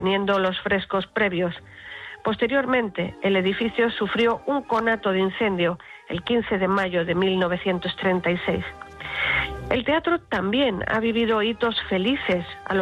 manteniendo los frescos previos. Posteriormente, el edificio sufrió un conato de incendio el 15 de mayo de 1936. El teatro también ha vivido hitos felices a lo